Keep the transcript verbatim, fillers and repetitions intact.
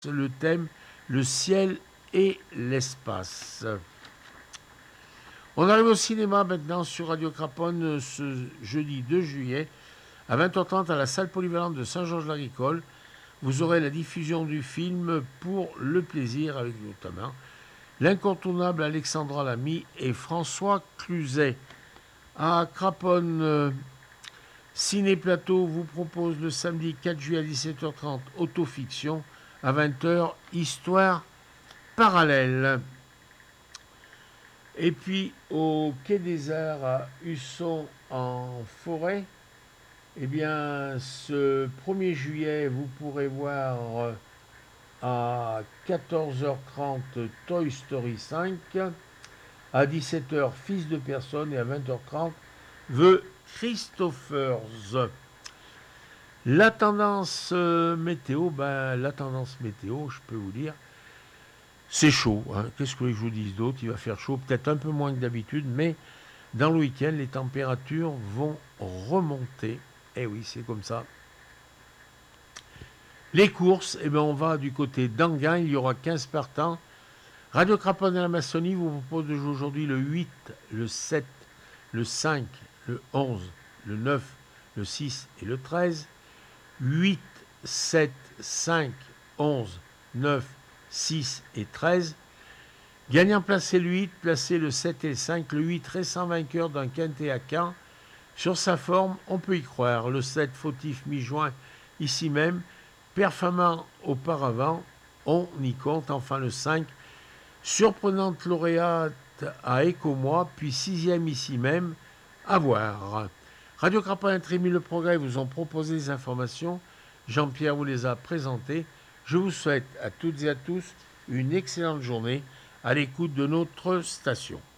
le thème le ciel et l'espace. On arrive au cinéma maintenant sur Radio Craponne ce jeudi deux juillet à vingt heures trente à la salle polyvalente de Saint-Georges-l'Agricole. Vous aurez la diffusion du film Pour le plaisir avec notamment l'incontournable Alexandra Lamy et François Cluzet. À Craponne, euh, Ciné Plateau vous propose le samedi quatre juillet à dix-sept heures trente Autofiction, à vingt heures Histoire parallèle. Et puis au Quai des Arts à Husson en Forêt, eh bien ce premier juillet vous pourrez voir à quatorze heures trente Toy Story cinq, à dix-sept heures Fils de personne et à vingt heures trente The Christophers. La tendance euh, météo, ben, la tendance météo, je peux vous dire, c'est chaud. Hein. Qu'est-ce que je vous dise d'autre? Il va faire chaud, peut-être un peu moins que d'habitude, mais dans le week-end, les températures vont remonter. Eh oui, c'est comme ça. Les courses, eh ben, on va du côté d'Anguin, il y aura quinze partants. Radio Craponne à la Maçonnie vous propose de jouer aujourd'hui le huit, le sept, le cinq, le onze, le neuf, le six et le treize. huit, sept, cinq, onze, neuf, six et treize. Gagnant placé le huit, placé le sept et le cinq. Le huit, récent vainqueur d'un quintet à Caen. Sur sa forme, on peut y croire. Le sept, fautif mi-juin, ici même. Performant auparavant, on y compte. Enfin le cinq, surprenante lauréate à Écomois, puis sixième ici même. À voir. Radio Craponne et Trémy Le Progrès vous ont proposé des informations. Jean-Pierre vous les a présentées. Je vous souhaite à toutes et à tous une excellente journée à l'écoute de notre station.